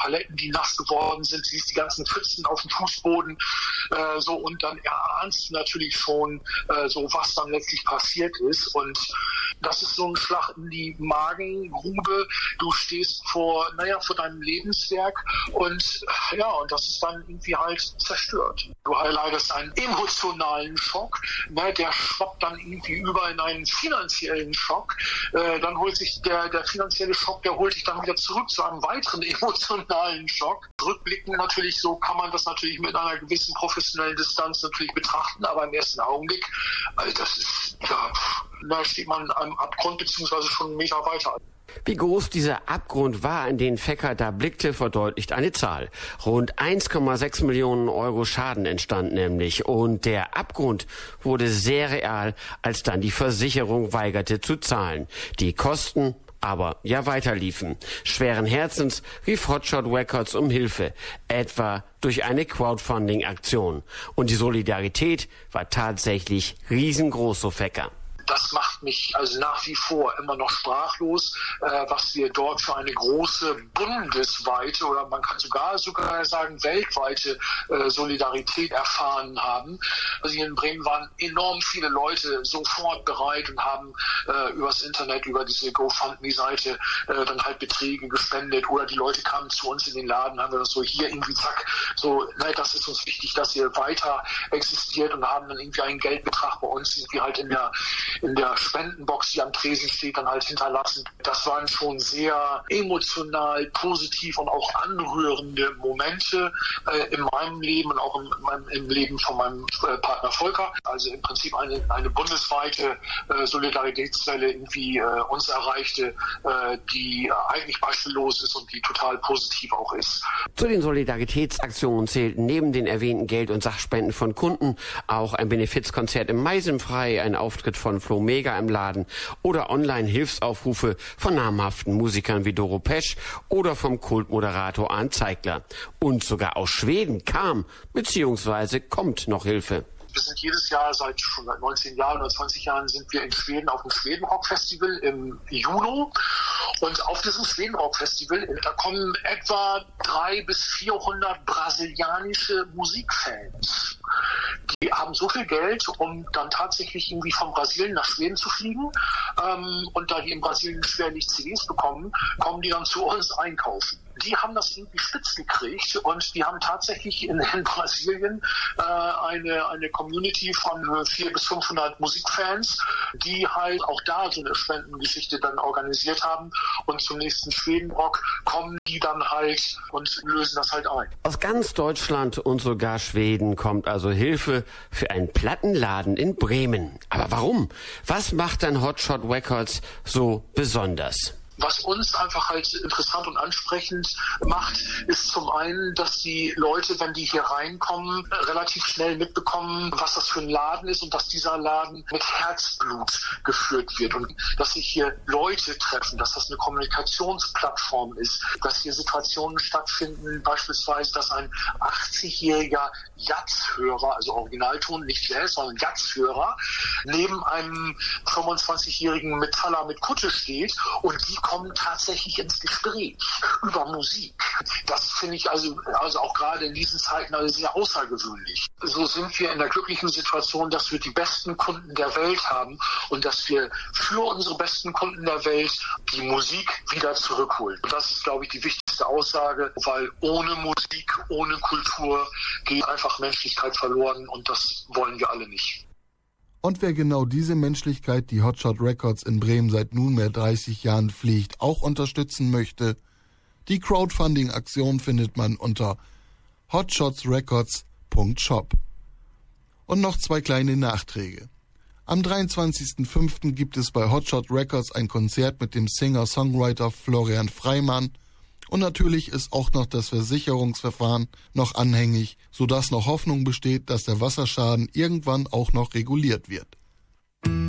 Paletten, die nass geworden sind, siehst die ganzen Pfützen auf dem Fußboden, und dann erahnst du natürlich schon, was dann letztlich passiert ist. Und das ist so ein Schlag in die Magengrube. Du stehst vor deinem Lebenswerk und das ist dann irgendwie halt zerstört. Du leidest einen emotionalen Schock, der schwappt dann irgendwie über in einen finanziellen Schock. Dann holt sich der finanzielle Schock, der holt dich dann wieder zurück zu einem weiteren emotionalen Schock. Rückblickend natürlich, so kann man das natürlich mit einer gewissen professionellen Distanz natürlich betrachten, aber im ersten Augenblick, das ist, da steht man am Abgrund beziehungsweise schon einen Meter weiter. Wie groß dieser Abgrund war, in den Fecker da blickte, verdeutlicht eine Zahl. Rund 1,6 Millionen Euro Schaden entstand nämlich. Und der Abgrund wurde sehr real, als dann die Versicherung weigerte zu zahlen. Die Kosten aber weiterliefen. Schweren Herzens rief Hot Shot Records um Hilfe, etwa durch eine Crowdfunding-Aktion. Und die Solidarität war tatsächlich riesengroß, so Fecker. Das macht mich also nach wie vor immer noch sprachlos, was wir dort für eine große bundesweite oder man kann sogar sagen weltweite Solidarität erfahren haben. Also hier in Bremen waren enorm viele Leute sofort bereit und haben übers Internet, über diese GoFundMe-Seite dann halt Beträge gespendet oder die Leute kamen zu uns in den Laden, haben wir das so hier irgendwie zack, das ist uns wichtig, dass ihr weiter existiert und haben dann irgendwie einen Geldbetrag bei uns irgendwie halt in der Spendenbox, die am Tresen steht, dann halt hinterlassen. Das waren schon sehr emotional, positiv und auch anrührende Momente in meinem Leben und auch im Leben von meinem Partner Volker. Also im Prinzip eine bundesweite Solidaritätswelle irgendwie uns erreichte, die eigentlich beispiellos ist und die total positiv auch ist. Zu den Solidaritätsaktionen zählten neben den erwähnten Geld- und Sachspenden von Kunden auch ein Benefizkonzert im Meisenfrei, ein Auftritt von Flo Mega im Laden oder Online-Hilfsaufrufe von namhaften Musikern wie Doro Pesch oder vom Kultmoderator Arndt Zeigler. Und sogar aus Schweden kam bzw. kommt noch Hilfe. Wir sind jedes Jahr, seit 19 Jahren oder 20 Jahren sind wir in Schweden auf dem Schwedenrock-Festival im Juni. Und auf diesem Schwedenrock-Festival, da kommen etwa 300 bis 400 brasilianische Musikfans. Die haben so viel Geld, um dann tatsächlich irgendwie von Brasilien nach Schweden zu fliegen. Und da die in Brasilien schwerlich CDs bekommen, kommen die dann zu uns einkaufen. Die haben das irgendwie spitz gekriegt und die haben tatsächlich in Brasilien eine Community von 400 bis 500 Musikfans, die halt auch da so eine Spendengeschichte dann organisiert haben und zum nächsten Schwedenrock kommen die dann halt und lösen das halt ein. Aus ganz Deutschland und sogar Schweden kommt also Hilfe für einen Plattenladen in Bremen. Aber warum? Was macht dann Hot Shot Records so besonders? Was uns einfach halt interessant und ansprechend macht, ist zum einen, dass die Leute, wenn die hier reinkommen, relativ schnell mitbekommen, was das für ein Laden ist und dass dieser Laden mit Herzblut geführt wird und dass sich hier Leute treffen, dass das eine Kommunikationsplattform ist, dass hier Situationen stattfinden, beispielsweise, dass ein 80-jähriger Jazzhörer, also Originalton, nicht Jazz, sondern Jazzhörer, neben einem 25-jährigen Metaller mit Kutte steht und die kommen tatsächlich ins Gespräch über Musik. Das finde ich also auch gerade in diesen Zeiten sehr außergewöhnlich. So sind wir in der glücklichen Situation, dass wir die besten Kunden der Welt haben und dass wir für unsere besten Kunden der Welt die Musik wieder zurückholen. Und das ist, glaube ich, die wichtigste Aussage, weil ohne Musik, ohne Kultur geht einfach Menschlichkeit verloren und das wollen wir alle nicht. Und wer genau diese Menschlichkeit, die Hot Shot Records in Bremen seit nunmehr 30 Jahren pflegt, auch unterstützen möchte, die Crowdfunding-Aktion findet man unter hotshotsrecords.shop. Und noch 2 kleine Nachträge. Am 23.05. gibt es bei Hot Shot Records ein Konzert mit dem Singer-Songwriter Florian Freimann. Und natürlich ist auch noch das Versicherungsverfahren noch anhängig, sodass noch Hoffnung besteht, dass der Wasserschaden irgendwann auch noch reguliert wird.